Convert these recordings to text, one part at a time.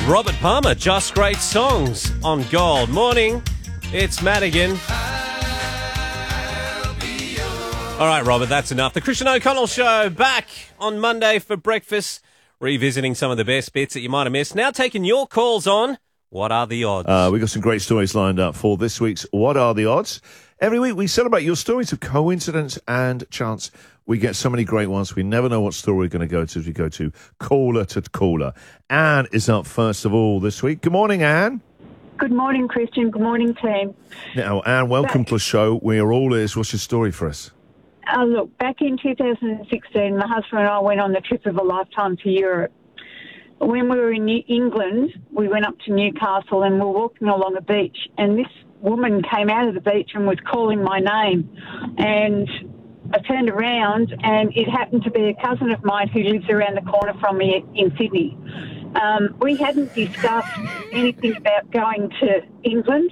Robert Palmer, Just Great Songs on Gold. Morning, it's Madigan. All right, Robert, that's enough. The Christian O'Connell Show back on Monday for breakfast, revisiting some of the best bits that you might have missed. Now taking your calls on What Are the Odds? We've got some great stories lined up for this week's What Are the Odds? Every week we celebrate your stories of coincidence and chance. We get so many great ones. We never know what story we're going to go to as we go to caller to caller. Anne is up first of all this week. Good morning, Anne. Good morning, Christian. Good morning, team. Now, Anne, welcome to the show. We're all ears. What's your story for us? Look, back in 2016, my husband and I went on the trip of a lifetime to Europe. When we were in England, we went up to Newcastle and we were walking along a beach, and this woman came out of the beach and was calling my name. And I turned around, and it happened to be a cousin of mine who lives around the corner from me in Sydney. We hadn't discussed anything about going to England.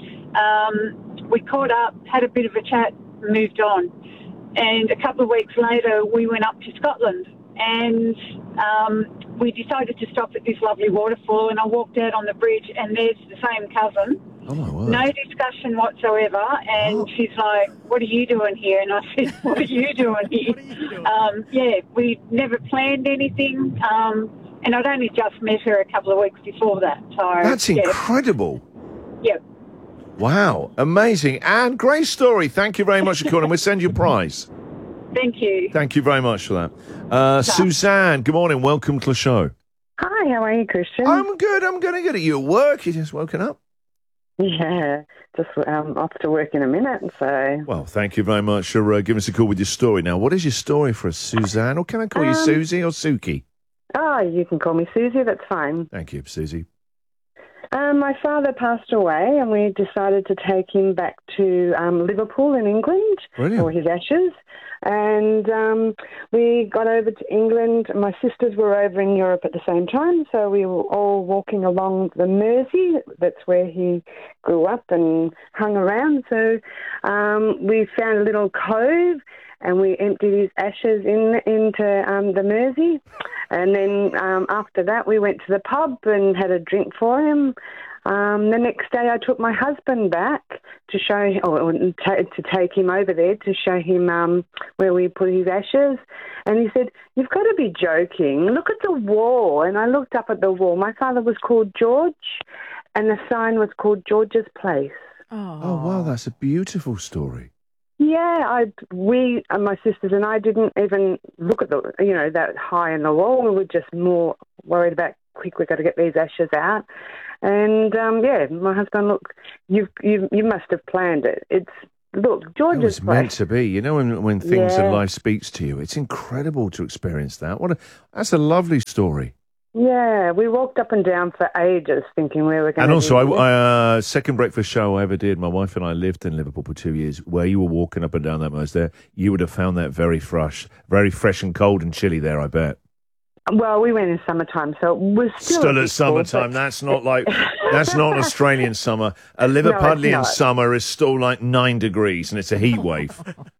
We caught up, had a bit of a chat, moved on. And a couple of weeks later, we went up to Scotland, and we decided to stop at this lovely waterfall, and I walked out on the bridge, and there's the same cousin. Oh, my word. No discussion whatsoever, and she's like, "What are you doing here?" And I said, "What are you doing here?" Yeah, we never planned anything, and I'd only just met her a couple of weeks before that. So That's incredible. Yeah. Wow, amazing. Anne, great story. Thank you very much for calling. We'll send you a prize. Thank you. Thank you very much for that. Suzanne, good morning. Welcome to the show. Hi, how are you, Christian? I'm good. I'm good. Are you at work? You just woken up? Yeah, just off to work in a minute, so... Well, thank you very much for giving us a call with your story. Now, what is your story for us, Suzanne? Or can I call you Susie or Suki? Oh, you can call me Susie, that's fine. Thank you, Susie. My father passed away, and we decided to take him back to Liverpool in England for his ashes. And we got over to England. My sisters were over in Europe at the same time, so we were all walking along the Mersey. That's where he grew up and hung around. So we found a little cove, and we emptied his ashes into the Mersey. And then after that, we went to the pub and had a drink for him. The next day, I took my husband back to show, to take him over there to show him where we put his ashes. And he said, "You've got to be joking. Look at the wall." And I looked up at the wall. My father was called George, and the sign was called George's Place. Oh, wow, that's a beautiful story. Yeah, my sisters and I didn't even look at that high in the wall. We were just more worried about, quick, we've got to get these ashes out. And, my husband, look, you must have planned it. George's It was Place. meant to be. You know, when things in life speaks to you, it's incredible to experience that. That's a lovely story. Yeah, we walked up and down for ages thinking we were going to... And also, second breakfast show I ever did, my wife and I lived in Liverpool for 2 years. Where you were walking up and down that most there, you would have found that very fresh and cold and chilly there, I bet. Well, we went in summertime, so it was still at summertime. That's not an Australian summer. A Liverpudlian summer is still like 9 degrees, and it's a heat wave.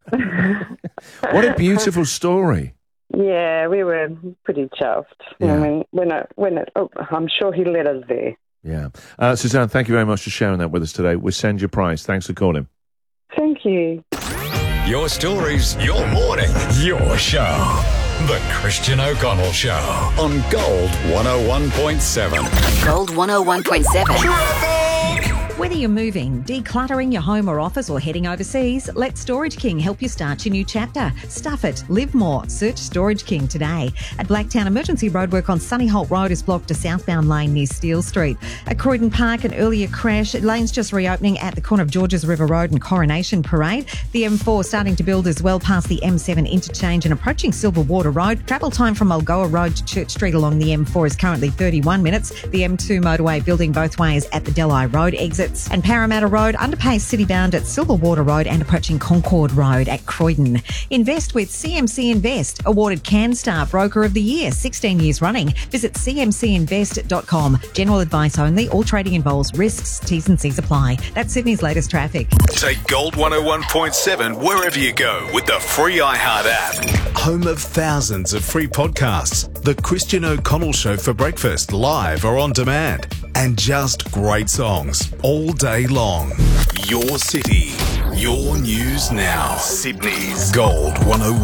What a beautiful story. Yeah, we were pretty chuffed. Yeah. I mean, I'm sure he led us there. Yeah. Suzanne, thank you very much for sharing that with us today. We'll send you a prize. Thanks for calling. Thank you. Your stories, your morning, your show. The Christian O'Connell Show on Gold 101.7. Gold 101.7. Whether you're moving, decluttering your home or office, or heading overseas, let Storage King help you start your new chapter. Stuff it, live more. Search Storage King today. At Blacktown, emergency roadwork on Sunnyholt Road is blocked to southbound lane near Steele Street. At Croydon Park, an earlier crash. Lane's just reopening at the corner of Georges River Road and Coronation Parade. The M4 starting to build as well past the M7 interchange and approaching Silver Water Road. Travel time from Mulgoa Road to Church Street along the M4 is currently 31 minutes. The M2 motorway building both ways at the Delhi Road exit. exits. And Parramatta Road, underpass city-bound at Silverwater Road and approaching Concord Road at Croydon. Invest with CMC Invest, awarded CanStar Broker of the Year 16 years running. Visit cmcinvest.com. General advice only. All trading involves risks. T's and C's apply. That's Sydney's latest traffic. Take Gold 101.7 wherever you go with the free iHeart app. Home of thousands of free podcasts. The Christian O'Connell Show for breakfast, live or on demand. And just great songs all day long. Your city, your news now. Sydney's Gold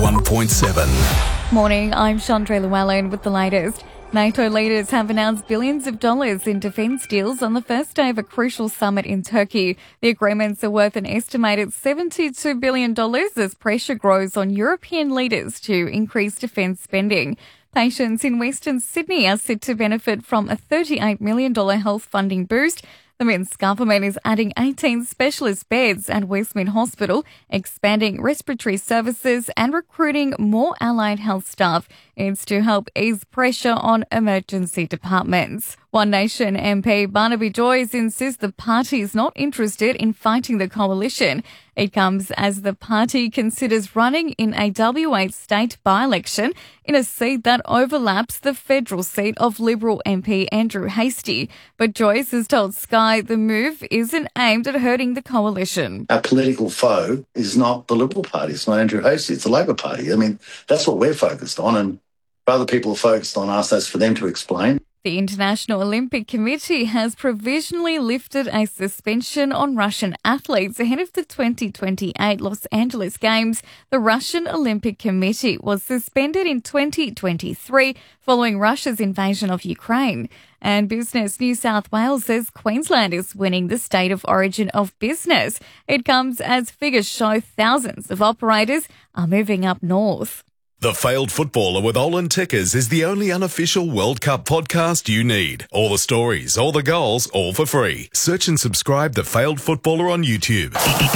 101.7. Morning, I'm Chandra Llewellyn with the latest. NATO leaders have announced billions of dollars in defence deals on the first day of a crucial summit in Turkey. The agreements are worth an estimated $72 billion as pressure grows on European leaders to increase defence spending. Patients in Western Sydney are set to benefit from a $38 million health funding boost. The Minsk government is adding 18 specialist beds at Westmead Hospital, expanding respiratory services and recruiting more allied health staff. It's to help ease pressure on emergency departments. One Nation MP Barnaby Joyce insists the party is not interested in fighting the coalition. It comes as the party considers running in a WA state by-election in a seat that overlaps the federal seat of Liberal MP Andrew Hastie. But Joyce has told Sky the move isn't aimed at hurting the coalition. Our political foe is not the Liberal Party. It's not Andrew Hastie. It's the Labor Party. I mean, that's what we're focused on, and other people are focused on us. That's for them to explain. The International Olympic Committee has provisionally lifted a suspension on Russian athletes ahead of the 2028 Los Angeles Games. The Russian Olympic Committee was suspended in 2023 following Russia's invasion of Ukraine. And Business New South Wales says Queensland is winning the state of origin of business. It comes as figures show thousands of operators are moving up north. The Failed Footballer with Olin Tickers is the only unofficial World Cup podcast you need. All the stories, all the goals, all for free. Search and subscribe The Failed Footballer on YouTube.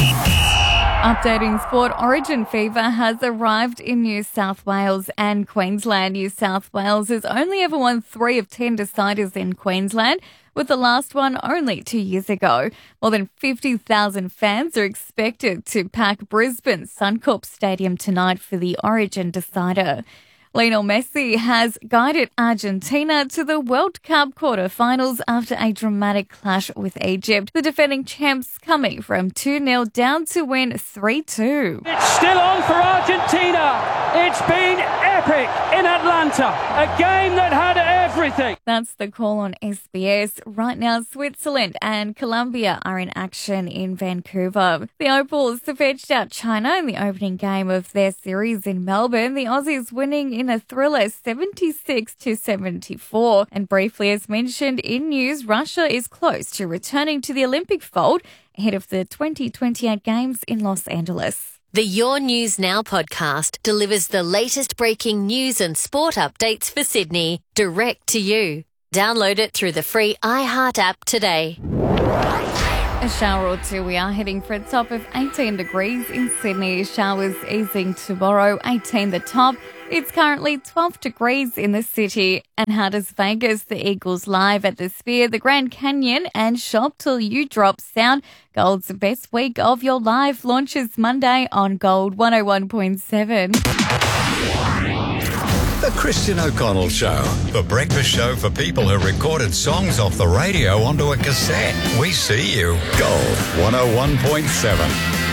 Updating sport, Origin fever has arrived in New South Wales and Queensland. New South Wales has only ever won 3 of 10 deciders in Queensland, with the last one only 2 years ago. More than 50,000 fans are expected to pack Brisbane's Suncorp Stadium tonight for the Origin decider. Lionel Messi has guided Argentina to the World Cup quarter-finals after a dramatic clash with Egypt. The defending champs coming from 2-0 down to win 3-2. It's still on for Argentina. It's been epic in Atlanta. A game that had everything. That's the call on SBS. Right now, Switzerland and Colombia are in action in Vancouver. The Opals have edged out China in the opening game of their series in Melbourne. The Aussies winning in a thriller 76-74. And briefly, as mentioned in news, Russia is close to returning to the Olympic fold ahead of the 2028 Games in Los Angeles. The Your News Now podcast delivers the latest breaking news and sport updates for Sydney direct to you. Download it through the free iHeart app today. A shower or two. We are heading for a top of 18 degrees in Sydney. Showers easing tomorrow, 18 the top. It's currently 12 degrees in the city. And how does Vegas, the Eagles live at the Sphere, the Grand Canyon and Shop Till You Drop sound? Gold's best week of your life launches Monday on Gold 101.7. The Christian O'Connell Show, the breakfast show for people who recorded songs off the radio onto a cassette. We see you. Gold 101.7.